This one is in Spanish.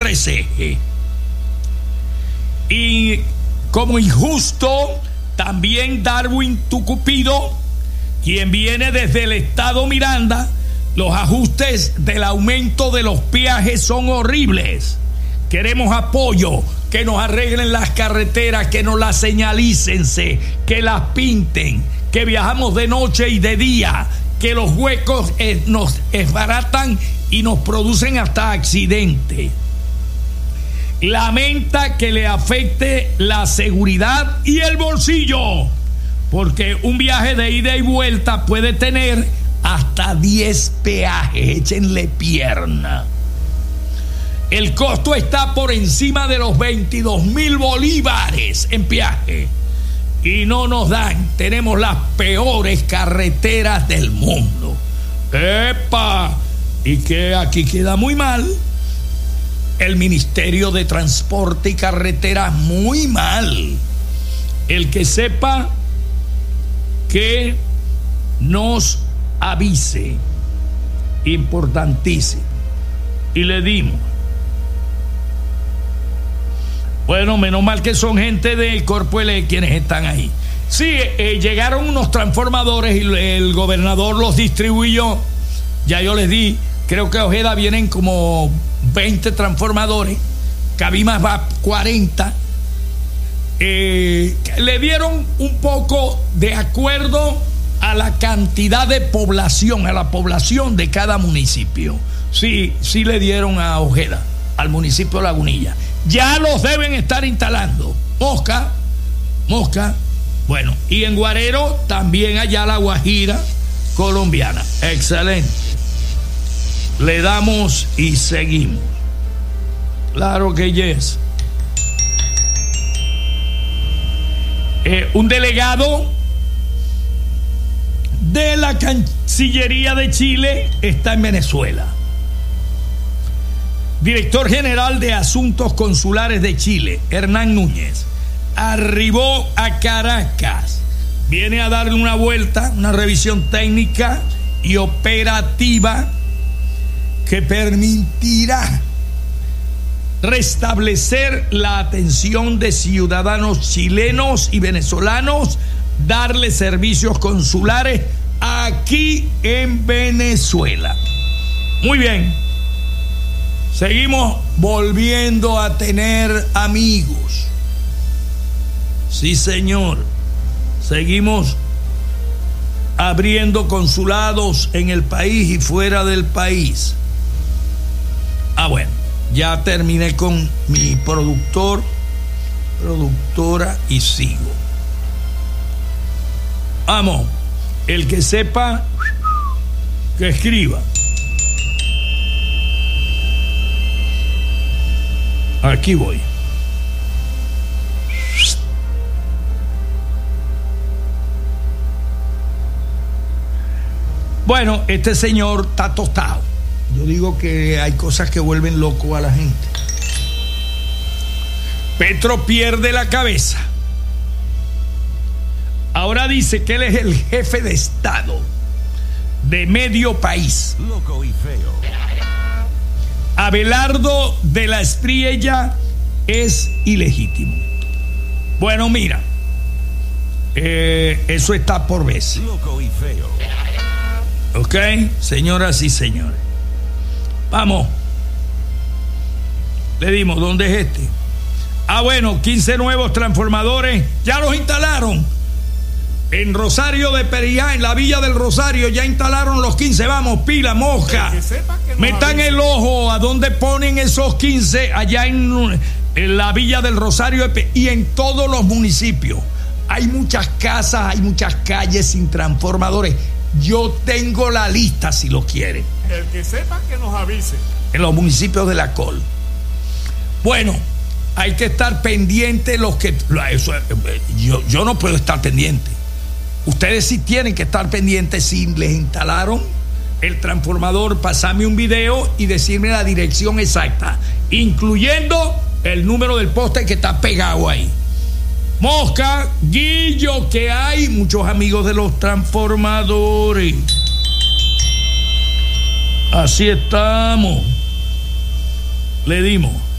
tres ejes. Y como injusto, también Darwin Tucupido, quien viene desde el estado Miranda, los ajustes del aumento de los peajes son horribles. Queremos apoyo, que nos arreglen las carreteras, que nos las señalicen, que las pinten, que viajamos de noche y de día, que los huecos nos esbaratan y nos producen hasta accidentes. Lamenta que le afecte la seguridad y el bolsillo, porque un viaje de ida y vuelta puede tener hasta 10 peajes. Échenle pierna. El costo está por encima de los 22,000 bolívares en peaje. Y no nos dan. Tenemos las peores carreteras del mundo. ¡Epa! Y que aquí queda muy mal. El Ministerio de Transporte y Carreteras muy mal. El que sepa, que nos avise. Importantísimo. Y le dimos. Bueno, menos mal que son gente del Corpo L quienes están ahí. Sí, llegaron unos transformadores y el gobernador los distribuyó. Ya yo les di, creo que a Ojeda vienen como 20 transformadores. Cabimas va 40. Le dieron un poco de acuerdo a la cantidad de población, a la población de cada municipio. Sí le dieron a Ojeda, al municipio de Lagunilla. Ya los deben estar instalando. Mosca. Bueno, y en Guarero también allá la Guajira colombiana. Excelente. Le damos y seguimos. Claro que yes. Un delegado de la Cancillería de Chile está en Venezuela. Director General de Asuntos Consulares de Chile, Hernán Núñez, arribó a Caracas. Viene a darle una vuelta, una revisión técnica y operativa que permitirá restablecer la atención de ciudadanos chilenos y venezolanos, darle servicios consulares aquí en Venezuela. Muy bien. Seguimos volviendo a tener amigos. Sí, señor. Seguimos abriendo consulados en el país y fuera del país. Bueno, ya terminé con mi productora y sigo. Vamos, el que sepa, que escriba. Aquí voy. Bueno, este señor está tostado. Yo digo que hay cosas que vuelven loco a la gente. Petro pierde la cabeza. Ahora dice que él es el jefe de Estado de medio país. Loco y feo. Abelardo de la Espriella es ilegítimo. Bueno, mira, eso está por verse. Loco y feo. ¿Ok? Señoras y señores. Vamos. Le dimos, ¿dónde es este? Bueno, 15 nuevos transformadores. Ya los instalaron. En Rosario de Perijá, en la Villa del Rosario, ya instalaron los 15. Vamos, pila, mosca. Metan el ojo a dónde ponen esos 15 allá en la Villa del Rosario y en todos los municipios. Hay muchas casas, hay muchas calles sin transformadores. Yo tengo la lista si lo quieren. El que sepa que nos avise. En los municipios de la Col. Bueno, hay que estar pendiente los que... Yo no puedo estar pendiente. Ustedes sí tienen que estar pendientes si les instalaron el transformador. Pasarme un video y decirme la dirección exacta, incluyendo el número del poste que está pegado ahí. Mosca, Guillo, que hay muchos amigos de los transformadores. Así estamos. Le dimos.